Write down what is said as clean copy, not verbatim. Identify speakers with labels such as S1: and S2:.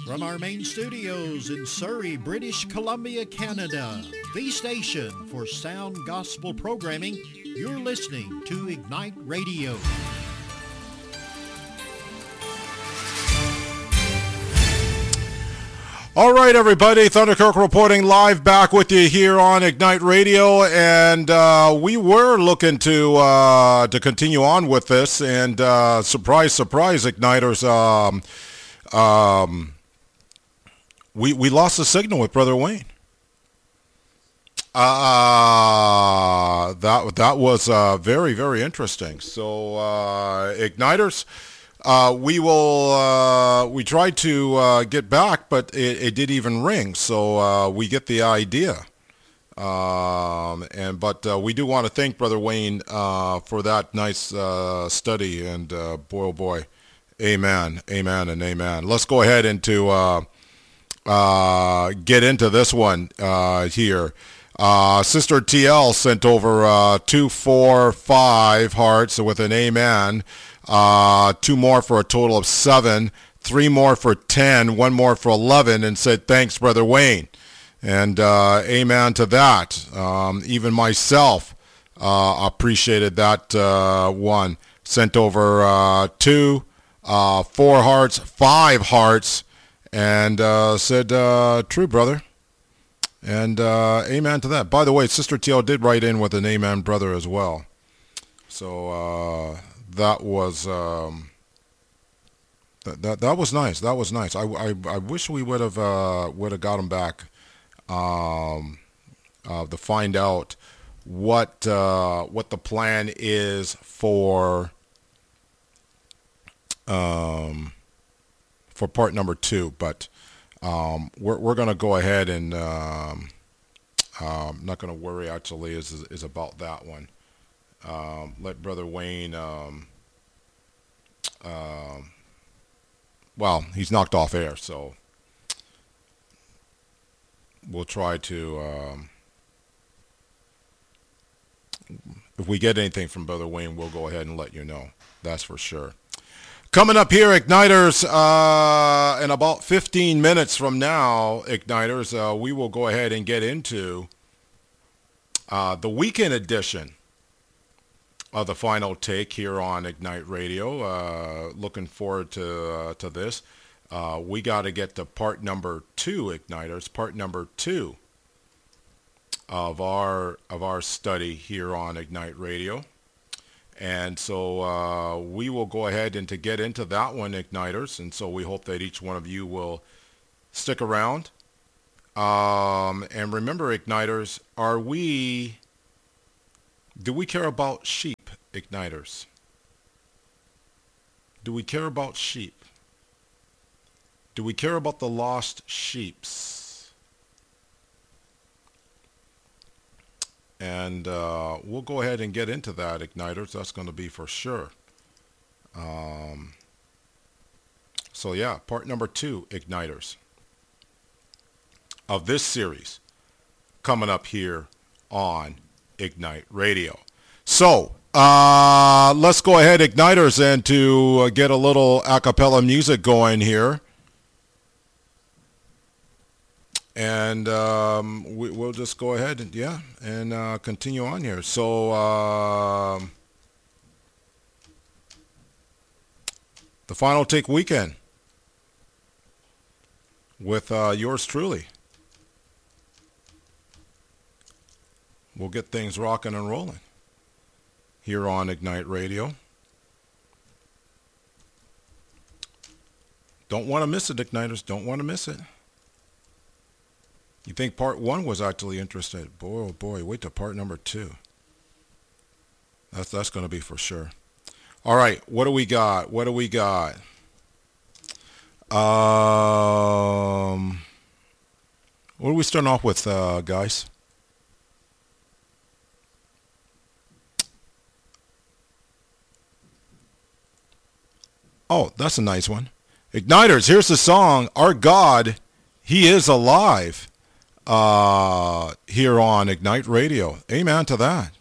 S1: From our main studios in Surrey, British Columbia, Canada, the station for sound gospel programming, you're listening to Ignite Radio.
S2: All right, everybody. Thunderkirk reporting live back with you here on Ignite Radio, and we were looking to continue on with this, and surprise, surprise, Igniters, we lost the signal with Brother Wayne. That was very, very interesting. So, Igniters, we tried to get back, but it didn't even ring. So we get the idea. But we do want to thank Brother Wayne for that nice study. And boy, oh boy, amen, amen, and amen. Let's go ahead and get into this one here. Sister TL sent over 2, 4, 5 hearts with an amen. 2 more for a total of 7, 3 more for 10, 1 more for 11, and said, thanks, Brother Wayne. And amen to that. Even myself appreciated that one. Sent over 2, 4 hearts, 5 hearts, and said, true, brother. And amen to that. By the way, Sister TL did write in with an amen, brother, as well. So that was that was nice. That was nice. I wish we would have got him back to find out what the plan is for part number 2, but we're going to go ahead and I'm not going to worry. Actually, is about that one. Let Brother Wayne. Well, he's knocked off air, so we'll try to. If we get anything from Brother Wayne, we'll go ahead and let you know. That's for sure. Coming up here, Igniters, in about 15 minutes from now, Igniters, we will go ahead and get into the weekend edition of the Final Take here on Ignite Radio. Looking forward to this. We got to get to part number 2, Igniters, part number 2 of our study here on Ignite Radio. And so we will go ahead and to get into that one, Igniters. And so we hope that each one of you will stick around. And remember, Igniters, do we care about sheep, Igniters? Do we care about sheep? Do we care about the lost sheeps? And we'll go ahead and get into that, Igniters. That's going to be for sure. So yeah, part number 2, Igniters, of this series coming up here on Ignite Radio. So let's go ahead, Igniters, and to get a little a cappella music going here. And we'll just go ahead and continue on here. So the Final Take weekend with yours truly. We'll get things rocking and rolling here on Ignite Radio. Don't want to miss it, Igniters. Don't want to miss it. You think part 1 was actually interesting? Boy, oh boy, wait till part number 2. That's going to be for sure. All right, what do we got? What are we starting off with, guys? Oh, that's a nice one. Igniters, here's the song, Our God, He is Alive. Here on Ignite Radio. Amen to that.